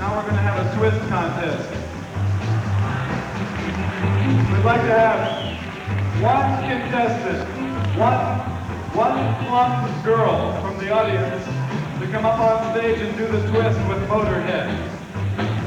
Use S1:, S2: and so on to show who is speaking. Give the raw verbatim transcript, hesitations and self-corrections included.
S1: Now we're going to have a twist contest. We'd like to have one contestant, one, one plump girl from the audience to come up on stage and do the twist with Motorhead.